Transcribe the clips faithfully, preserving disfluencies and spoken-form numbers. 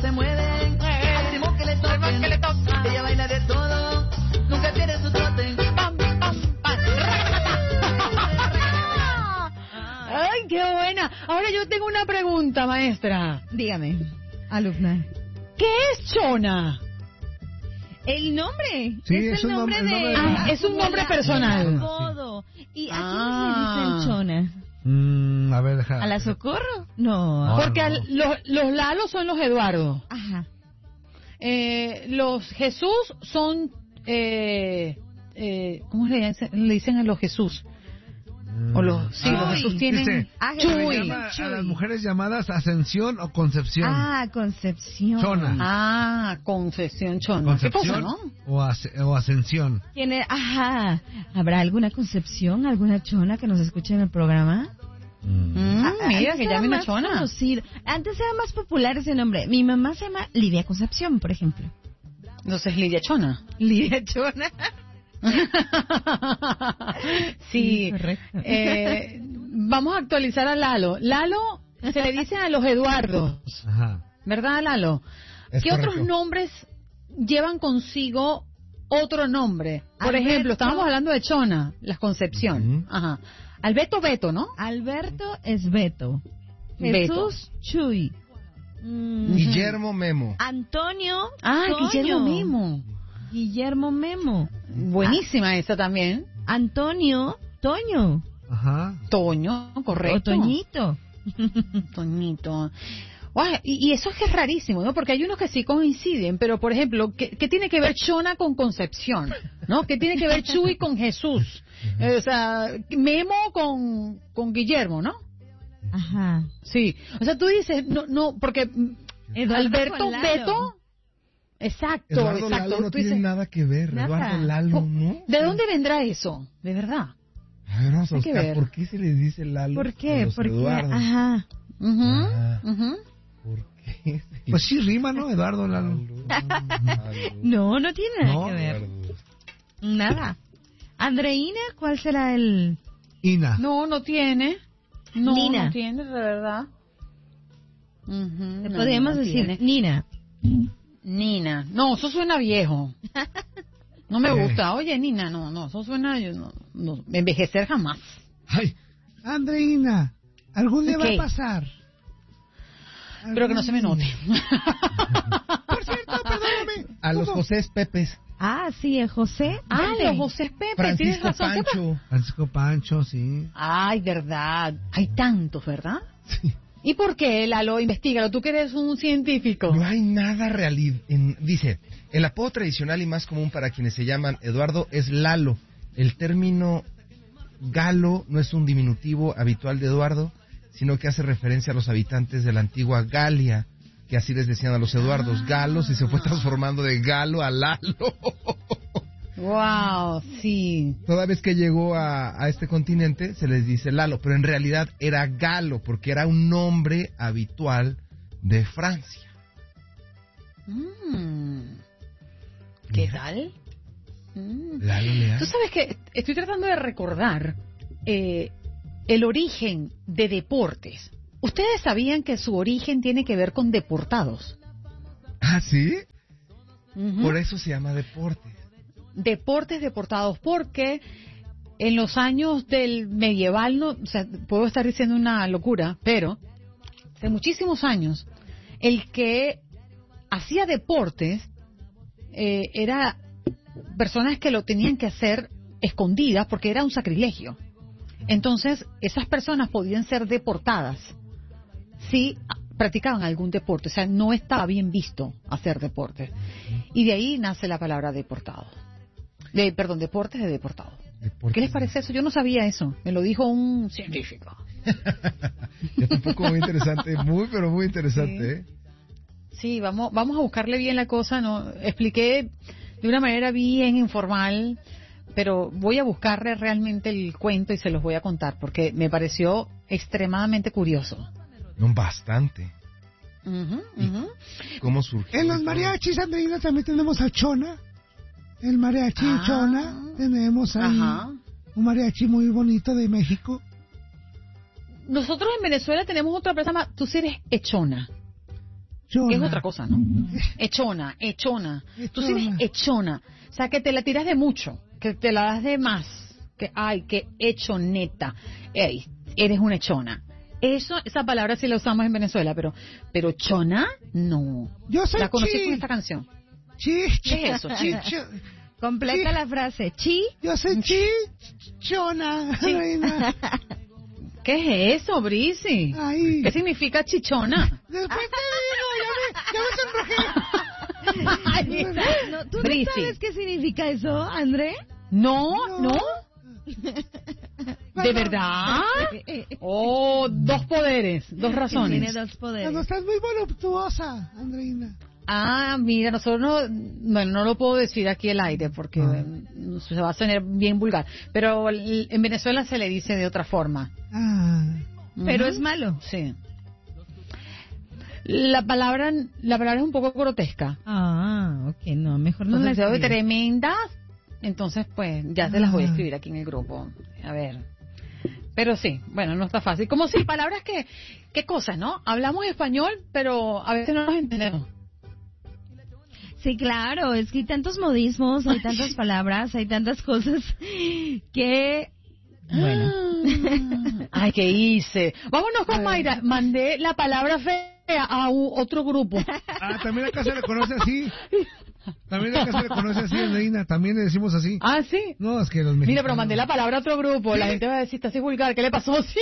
se mueve, al ritmo que le toquen, que le toca. Ella baila de todo, nunca pierde su trote. Pam, pam, pam. ¡Ay, qué buena! Ahora yo tengo una pregunta, maestra. Dígame, alumna. ¿Qué es chona? El nombre. Sí, es, es el un nombre nombre- de... el nombre de- Ah, es un nombre personal. Todo. ¿Y a Ah. quién le dicen chona? Mm, a ver, deja. ¿A la Socorro? No. No. Porque al- los, los Lalos son los Eduardo. Ajá. Eh, los Jesús son... Eh, eh, ¿Cómo le dicen, le dicen a los Jesús? O los, sí, Ah, los Jesús tienen... dice, Ah, se le Chuy. llama a las mujeres llamadas Ascensión o Concepción. Ah, Concepción. Chona. Ah, Concepción Chona. ¿Qué cosa, Concepción no? o, As- o Ascensión. ¿Quién es? Ajá. ¿Habrá alguna Concepción, alguna chona que nos escuche en el programa? Mm, Ah, mira, antes que era llame una más chona. conocido. Antes era más popular ese nombre. Mi mamá se llama Lidia Concepción, por ejemplo. Entonces, Lidia Chona. Lidia Chona. Sí, Sí, correcto. eh, vamos a actualizar a Lalo. Lalo se le dicen a los Eduardos, Ajá. ¿verdad, Lalo? Es ¿Qué correcto. otros nombres llevan consigo otro nombre? Por Alberto. ejemplo, estábamos hablando de Chona, la Concepción. Ujú. Ajá. Alberto Beto, ¿no? Alberto es Beto. Beto. Jesús Chuy. Mm, Guillermo Memo. Antonio Ah, Toño. Guillermo Memo. Guillermo Memo. Buenísima esa también. Antonio Toño. Ajá. Toño, correcto. O Toñito. Toñito. Guau, y, y eso es que es rarísimo, ¿no? Porque hay unos que sí coinciden, pero por ejemplo, ¿qué, qué tiene que ver Chona con Concepción? ¿No? ¿Qué tiene que ver Chuy con Jesús? Eh, o sea, Memo con, con Guillermo, ¿no? Ajá. Sí. O sea, tú dices, no, no, porque mm, Eduardo Alberto con Lalo. Beto. Exacto, Eduardo exacto. Lalo no Tú tiene dices, nada que ver. Nada. Eduardo Lalo, ¿no? ¿de dónde vendrá eso? De verdad. A ver, vamos a Hay que buscar. ver. ¿Por qué se les dice Lalo? ¿Por a qué? los Porque, Eduardos? ajá. Ujú, Ah. ujú. ¿Por qué? Pues sí rima, ¿no? Eduardo Lalo. No, no tiene nada No, que ver. Eduardo. Nada. Andreina, ¿cuál será el...? Ina. No, no tiene. No, Nina. no tiene, de verdad. Ujú, Le no, podríamos no decir tiene. Nina. Nina. No, eso suena viejo. No me Eh. gusta. Oye, Nina, no, no, eso suena... yo no, no, envejecer jamás. Ay, Andreina, algún día Ok. va a pasar. Pero que no se me note. Por cierto, perdóname. A los ¿Cómo? José Pepes. Ah, sí, el José. Ah, Pepe. los José Pepe, tienes Francisco razón. ¿Qué pasa? Pancho. Francisco Pancho, sí. Ay, verdad. Hay tantos, ¿verdad? Sí. ¿Y por qué, Lalo? Investígalo. Tú que eres un científico. No hay nada real. En, dice, el apodo tradicional y más común para quienes se llaman Eduardo es Lalo. El término Galo no es un diminutivo habitual de Eduardo, sino que hace referencia a los habitantes de la antigua Galia, que así les decían a los Eduardos Galos, y se fue transformando de Galo a Lalo. Wow, sí. Toda vez que llegó a, a este continente se les dice Lalo, pero en realidad era Galo, porque era un nombre habitual de Francia. Mm. ¿Qué tal? Mm. Lalo Leal. Tú sabes que estoy tratando de recordar eh, el origen de deportes. ¿Ustedes sabían que su origen tiene que ver con deportados? ¿Ah, sí? Ujú. Por eso se llama deporte. Deportes deportados, porque en los años del medieval, no, o sea, puedo estar diciendo una locura, pero hace muchísimos años, el que hacía deportes eh, era personas que lo tenían que hacer escondidas porque era un sacrilegio. Entonces, esas personas podían ser deportadas si practicaban algún deporte, o sea, no estaba bien visto hacer deporte. Y de ahí nace la palabra deportado. De, perdón, deportes de deportado. Deportes ¿Qué les parece eso? Yo no sabía eso. Me lo dijo un científico. Yo tampoco, muy interesante, muy, pero muy interesante, Sí. ¿eh? Sí, vamos, vamos a buscarle bien la cosa. No, expliqué de una manera bien informal, pero voy a buscarle realmente el cuento y se los voy a contar porque me pareció extremadamente curioso. No, bastante. Ujú, ujú. ¿Cómo surgió? En los mariachis, Andreina, también tenemos a Chona. El mariachi Ah. Chona. Tenemos ahí Ajá. un mariachi muy bonito de México. Nosotros en Venezuela tenemos otra persona, tú sí eres echona. Chona. Que es otra cosa, ¿no? Echona, echona. Tú sí Echona. eres echona. O sea, que te la tiras de mucho, que te la das de más. Que, ay, que echoneta. Ey, eres una echona. Eso, esa palabra sí la usamos en Venezuela, pero, pero chona, no. Yo soy La conocí chi. con esta canción. Chi. ¿Qué es eso, chi? Cho- Completa Sí. la frase. Chi. Yo soy chi. Chona. Reina. ¿Qué es eso, Brisi? Ay. ¿Qué significa chichona? Después te digo, ya me, ya me sonrojé. No, ¿Tú no Brisi. sabes qué significa eso, André? No, no. ¿De Cuando- verdad? Oh, dos poderes, dos Tiene razones. dos Cuando poderes. estás muy voluptuosa, Andreina. Ah, mira, nosotros no, bueno, no lo puedo decir aquí al aire porque Ah. eh, se va a sonar bien vulgar, pero l- en Venezuela se le dice de otra forma. Ah. Pero Ujú. es malo. Sí. La palabra, la palabra es un poco grotesca. Ah, ok, no, mejor no la Entonces, de escribes. tremendas, entonces pues ya te las voy a Ah. escribir aquí en el grupo. A ver. Pero sí, bueno, no está fácil. Como si palabras que, qué cosas, ¿no? Hablamos español, pero a veces no nos entendemos. Sí, claro, es que hay tantos modismos, hay tantas palabras, hay tantas cosas que... Bueno. Ah. Ay, ¿qué hice? Vámonos con Mayra. Mandé la palabra fea a u- otro grupo. Ah, también acá se le conoce así. También acá se le conoce así, Andreina. También le decimos así. Ah, sí. No, es que los mexicanos... Mira, pero mandé la palabra a otro grupo. La gente va a decir, está así vulgar. ¿Qué le pasó? Sí.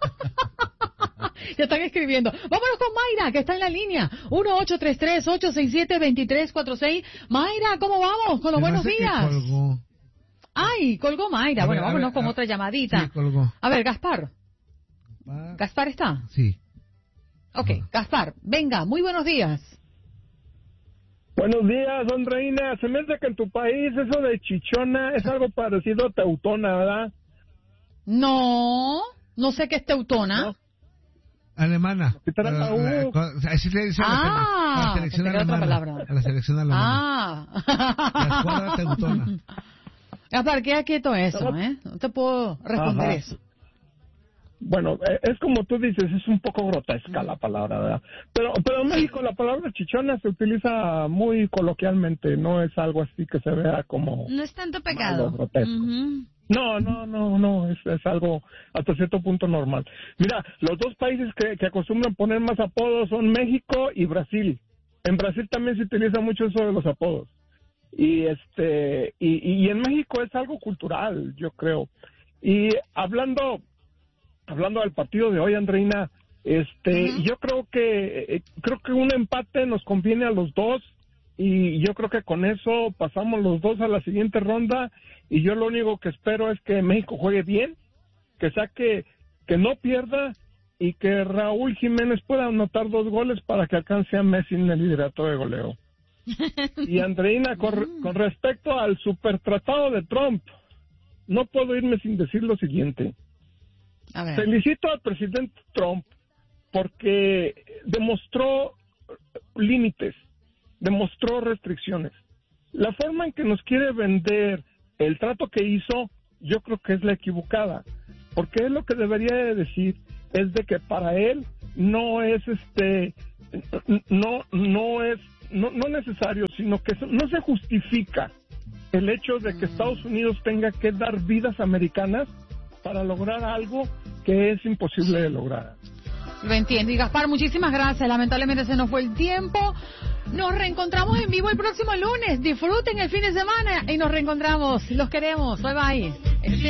Ya están escribiendo. Vámonos con Mayra, que está en la línea. uno ocho tres tres, ocho seis siete, dos tres cuatro seis. Mayra, ¿cómo vamos? Con los Se me buenos hace que días. colgó. Ay, colgó Mayra. A Bueno, ver, a vámonos ver, con a- otra llamadita. Sí, colgó. A ver, Gaspar. Va. ¿Gaspar está? Sí. Ok, Gaspar, venga, muy buenos días. Buenos días, don Reina. Se me hace que en tu país eso de chichona es algo parecido a teutona, ¿verdad? No, no sé qué es teutona. No. Alemana. ¿Qué tal, Pero, Raúl? eh, con- así le dicen a la tele- Ah, a la selección pensé que era otra alemana. palabra. A la selección alemana. Ah. La escuadra teutona. Gaspar, queda quieto eso, ¿eh? No te puedo responder Ajá. eso. Bueno, eh, es como tú dices, es un poco grotesca la palabra, ¿verdad? Pero, pero en México la palabra chichona se utiliza muy coloquialmente, no es algo así que se vea como... No es tanto pecado. Malo, grotesco. Ujú. No, no, no, no, es, es algo hasta cierto punto normal. Mira, los dos países que, que acostumbran poner más apodos son México y Brasil. En Brasil también se utiliza mucho eso de los apodos. Y este y, y en México es algo cultural, yo creo. Y hablando hablando del partido de hoy, Andreina, este, Ujú. yo creo que eh, creo que un empate nos conviene a los dos. Y yo creo que con eso pasamos los dos a la siguiente ronda y yo lo único que espero es que México juegue bien, que saque, que no pierda y que Raúl Jiménez pueda anotar dos goles para que alcance a Messi en el liderato de goleo. Y Andreina, con, con respecto al supertratado de Trump, no puedo irme sin decir lo siguiente. A ver. Felicito al presidente Trump porque demostró límites, demostró restricciones. La forma en que nos quiere vender el trato que hizo, yo creo que es la equivocada, porque él lo que debería de decir es de que para él no es este, no, no es, no, no necesario, sino que no se justifica el hecho de que Estados Unidos tenga que dar vidas americanas para lograr algo que es imposible de lograr. Lo entiendo. Y Gaspar, muchísimas gracias. Lamentablemente se nos fue el tiempo. Nos reencontramos en vivo el próximo lunes. Disfruten el fin de semana y nos reencontramos. Los queremos. Bye bye.